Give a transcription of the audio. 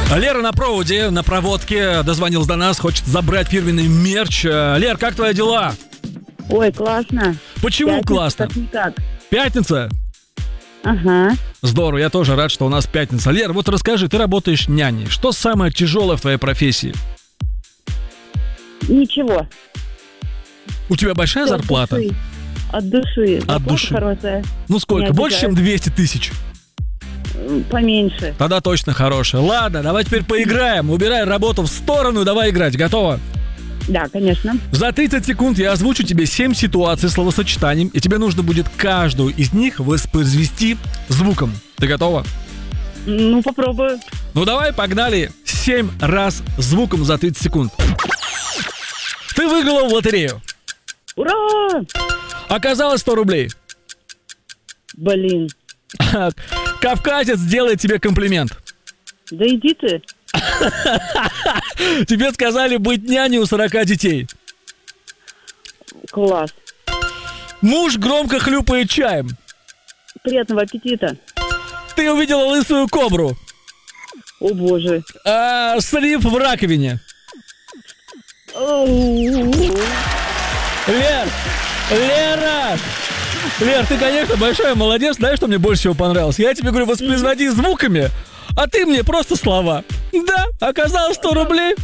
Лера на проводе, на проводке, дозвонилась до нас, хочет забрать фирменный мерч. Лер, как твои дела? Ой, классно. Почему Пятница, классно? как никак. Пятница? Ага. Здорово, я тоже рад, что у нас пятница. Лер, вот расскажи, ты работаешь няней. Что самое тяжелое в твоей профессии? Ничего. У тебя большая Всё, зарплата? От души. Зарплата души. хорошая. Ну сколько? Не Больше, чем 200 тысяч? Поменьше. Тогда точно хорошая. Ладно, давай теперь поиграем. Убирай работу в сторону и давай играть. Готово? Да, конечно. За 30 секунд я озвучу тебе 7 ситуаций словосочетаний, и тебе нужно будет каждую из них воспроизвести звуком. Ты готова? Ну, попробую. Ну давай, погнали. 7 раз звуком за 30 секунд. Ты выиграла в лотерею. Ура! Оказалось 100 рублей. Блин. Кавказец делает тебе комплимент. Да иди ты. Тебе сказали быть няней у 40 детей. Класс. Муж громко хлюпает чаем. Приятного аппетита. Ты увидела лысую кобру. О, боже. Слив в раковине. Лера! Лер, ты, конечно, большая молодец. Знаешь, что мне больше всего понравилось? Я тебе говорю, воспроизводи звуками, а ты мне просто слова. Да, оказалось 100 рублей.